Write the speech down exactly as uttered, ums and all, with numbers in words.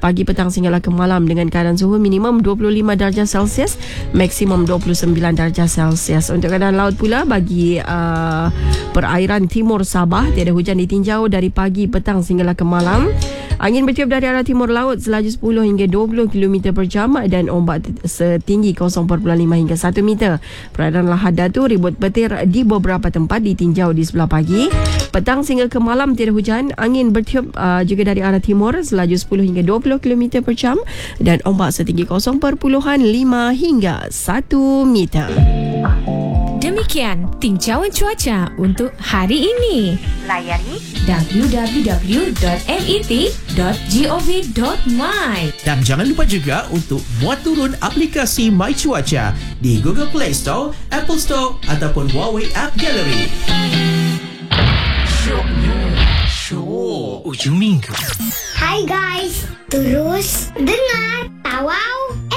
pagi, petang sehinggalah ke malam dengan keadaan suhu minimum dua puluh lima darjah Celsius, maksimum dua puluh sembilan darjah Celsius. Untuk keadaan laut pula, bagi uh, perairan timur Sabah, tiada hujan ditinjau dari pagi, petang sehinggalah ke malam. Angin bertiup dari arah timur laut selaju sepuluh hingga dua puluh kilometer per jam dan ombak setinggi kosong perpuluhan lima hingga satu meter. Peradaan lahar datu, ribut petir di beberapa tempat ditinjau di sebelah pagi. Petang sehingga ke malam tiada hujan. Angin bertiup uh, juga dari arah timur selaju sepuluh hingga dua puluh kilometer per jam dan ombak setinggi kosong perpuluhan lima hingga satu meter. Demikian tinjauan cuaca untuk hari ini. Layari w w w dot met dot gov dot my. Dan jangan lupa juga untuk muat turun aplikasi My Cuaca di Google Play Store, Apple Store ataupun Huawei App Gallery. Show ujung minggu. Hai guys, terus dengar